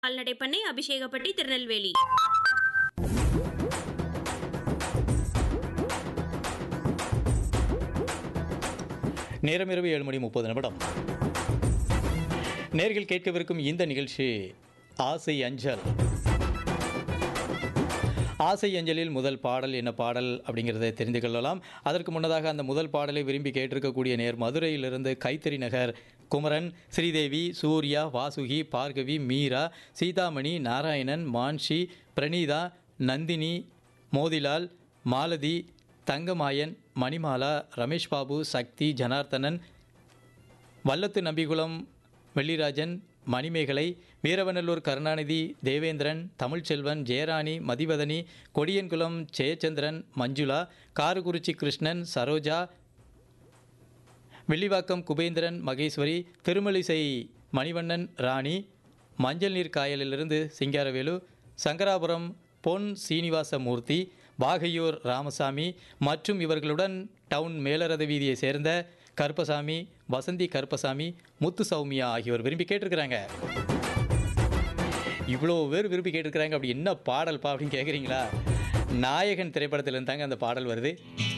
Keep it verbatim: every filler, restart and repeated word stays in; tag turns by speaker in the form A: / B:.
A: கால்நடை பண்ணை அபிஷேகப்பட்டி திருநெல்வேலி.
B: நேரம் இரவு ஏழு மணி முப்பது நிமிடம். நேர்கள் கேட்கவிருக்கும் இந்த நிகழ்ச்சி ஆசை அஞ்சல். ஆசை அஞ்சலில் முதல் பாடல் என்ன பாடல் அப்படிங்கிறத தெரிந்து கொள்ளலாம். அதற்கு முன்னதாக அந்த முதல் பாடலை விரும்பி கேட்டிருக்கக்கூடிய நேர் மதுரையிலிருந்து கைத்தறி நகர் குமரன், ஸ்ரீதேவி, சூர்யா, வாசுகி, பார்கவி, மீரா, சீதாமணி, நாராயணன், மான்ஷி, பிரணீதா, நந்தினி, மோதிலால், மாலதி, தங்கமாயன், மணிமாலா, ரமேஷ் பாபு, சக்தி, ஜனார்த்தனன், வல்லத்து நம்பிகுளம், வெள்ளிராஜன், மணிமேகலை, வீரவநல்லூர் கருணாநிதி, தேவேந்திரன், தமிழ்ச்செல்வன், ஜெயராணி, மதிவதனி, கொடியன்குளம், ஜெயச்சந்திரன், மஞ்சுளா, காரக்குறிச்சி கிருஷ்ணன், சரோஜா, வில்லிவாக்கம் குபேந்திரன், மகேஸ்வரி, திருமலிசை மணிவண்ணன், ராணி, மஞ்சள் நீர் காயலிலிருந்து சிங்காரவேலு, சங்கராபுரம் பொன் சீனிவாசமூர்த்தி, வாகையூர் ராமசாமி மற்றும் இவர்களுடன் டவுன் மேலரத வீதியை சேர்ந்த கருப்பசாமி, வசந்தி கருப்பசாமி, முத்து சௌமியா ஆகியோர் விரும்பி கேட்டிருக்கிறாங்க. இவ்வளோ பேர் விரும்பி கேட்டிருக்கிறாங்க. அப்படி என்ன பாடல்ப்பா அப்படின்னு கேட்குறீங்களா? நாயகன் திரைப்படத்தில் இருந்தாங்க அந்த பாடல் வருது.